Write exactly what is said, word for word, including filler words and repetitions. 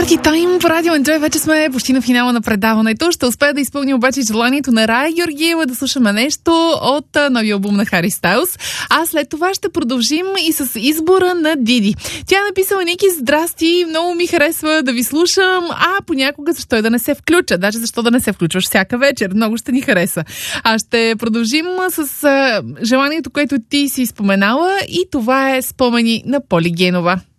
Парти тайм по Радио Енджой. Вече сме почти на финала на предаването. Ще успея да изпълня обаче желанието на Рая Георгиева да слушаме нещо от новия албум на Хари Стайлс. А след това ще продължим и с избора на Диди. Тя е написала: Ники, здрасти, много ми харесва да ви слушам, а понякога защо и да не се включа. Даже защо да не се включваш всяка вечер. Много ще ни хареса. А ще продължим с а, желанието, което ти си споменала, и това е спомени на Поли Генова.